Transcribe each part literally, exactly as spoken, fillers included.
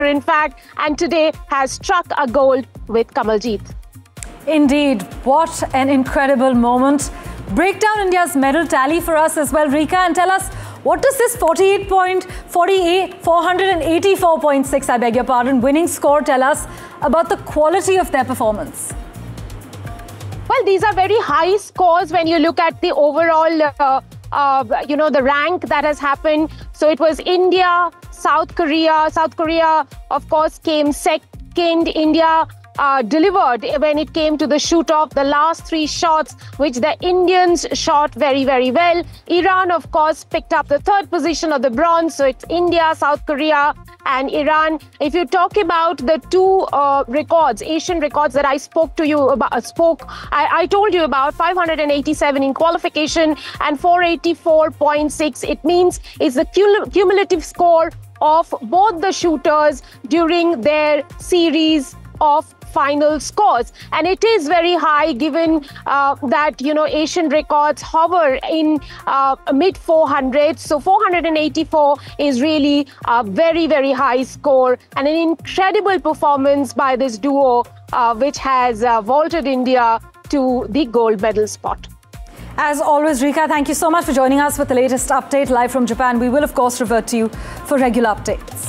in fact, and today has struck a gold with Kamaljeet. Indeed, what an incredible moment. Break down India's medal tally for us as well, Rika, and tell us, what does this forty-eight point four eight, four eighty-four point six, I beg your pardon, winning score tell us about the quality of their performance? Well, these are very high scores when you look at the overall, uh, uh, you know, the rank that has happened. So it was India, South Korea. South Korea, of course, came second. India Uh, delivered when it came to the shoot-off, the last three shots, which the Indians shot very, very well. Iran, of course, picked up the third position of the bronze. So it's India, South Korea, and Iran. If you talk about the two uh, records, Asian records that I spoke to you about, uh, spoke, I, I told you about, five eighty-seven in qualification and four eighty-four point six. It means it's the cul cumulative score of both the shooters during their series of final scores, and it is very high given uh, that you know Asian records hover in uh, mid four hundreds. So four eighty-four is really a very, very high score and an incredible performance by this duo, uh, which has uh, vaulted India to the gold medal spot. As always, Rika, thank you so much for joining us with the latest update live from Japan. We will, of course, revert to you for regular updates.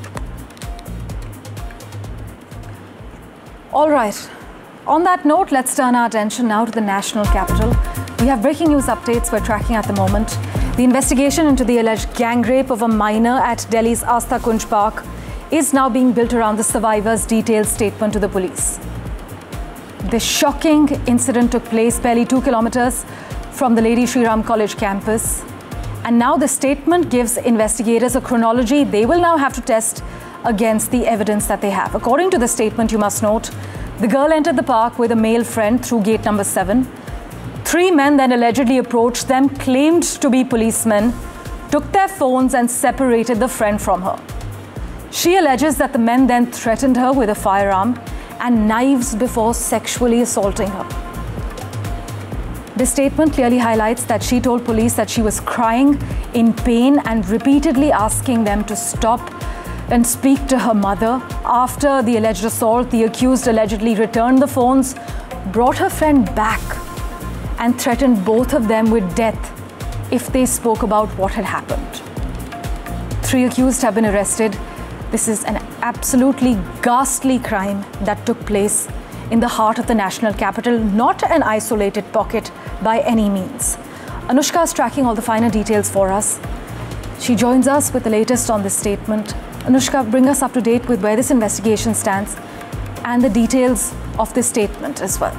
All right. On that note, let's turn our attention now to the national capital. We have breaking news updates we're tracking at the moment. The investigation into the alleged gang rape of a minor at Delhi's Astha Kunj Park is now being built around the survivor's detailed statement to the police. This shocking incident took place barely two kilometers from the Lady Shri Ram College campus. And now the statement gives investigators a chronology they will now have to test against the evidence that they have. According to the statement, you must note, the girl entered the park with a male friend through gate number seven. Three men then allegedly approached them, claimed to be policemen, took their phones and separated the friend from her. She alleges that the men then threatened her with a firearm and knives before sexually assaulting her. The statement clearly highlights that she told police that she was crying in pain and repeatedly asking them to stop and speak to her mother. After the alleged assault, the accused allegedly returned the phones, brought her friend back, and threatened both of them with death if they spoke about what had happened. Three accused have been arrested. This is an absolutely ghastly crime that took place in the heart of the national capital, not an isolated pocket by any means. Anushka is tracking all the finer details for us. She joins us with the latest on this statement. Anushka, bring us up to date with where this investigation stands and the details of this statement as well.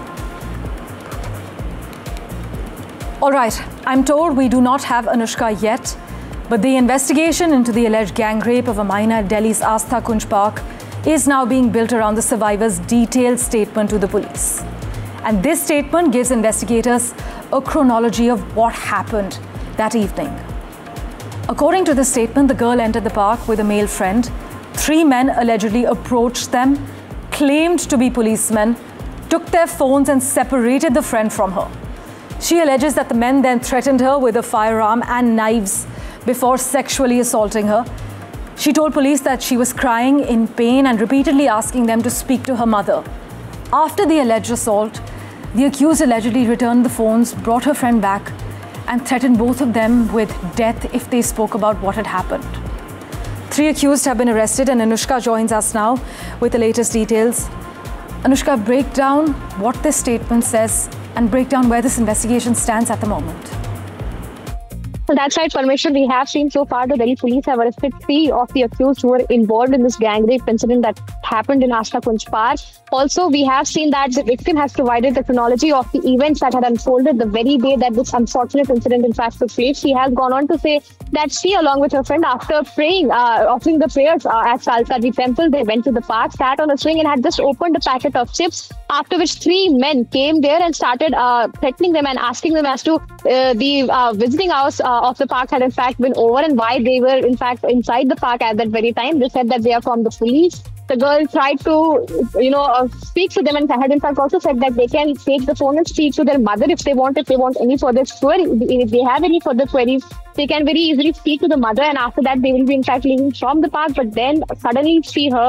All right, I'm told we do not have Anushka yet, but the investigation into the alleged gang rape of a minor at Delhi's Astha Kunj Park is now being built around the survivor's detailed statement to the police. And this statement gives investigators a chronology of what happened that evening. According to the statement, the girl entered the park with a male friend. Three men allegedly approached them, claimed to be policemen, took their phones and separated the friend from her. She alleges that the men then threatened her with a firearm and knives before sexually assaulting her. She told police that she was crying in pain and repeatedly asking them to speak to her mother. After the alleged assault, the accused allegedly returned the phones, brought her friend back, and threatened both of them with death if they spoke about what had happened. Three accused have been arrested, and Anushka joins us now with the latest details. Anushka, break down what this statement says and break down where this investigation stands at the moment. That's right, Parmeshwar. We have seen so far the Delhi police have arrested three of the accused who were involved in this gang rape incident that happened in Astha Kunj Park. Also, we have seen that the victim has provided the chronology of the events that had unfolded the very day that this unfortunate incident in fact took place. She has gone on to say that she, along with her friend, after praying, uh, offering the prayers uh, at Kalkaji temple, they went to the park, sat on a swing and had just opened a packet of chips, after which three men came there and started uh, threatening them and asking them as to uh, the uh, visiting hours uh, of the park had in fact been over and why they were in fact inside the park at that very time. They said that they are from the police. The girl tried to, you know, uh, speak to them and had in fact also said that they can take the phone and speak to their mother if they want, if they want any further query. If they have any further queries, they can very easily speak to the mother, and after that they will be in fact leaving from the park. But then suddenly she heard